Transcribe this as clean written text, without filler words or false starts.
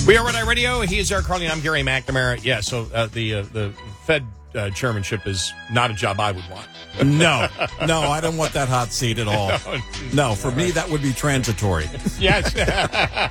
We are Red Eye Radio. He is Eric Carly. I'm Gary McNamara. Yeah, so the Fed chairmanship is not a job I would want. No, I don't want that hot seat at all. No, for me, that would be transitory. Yes.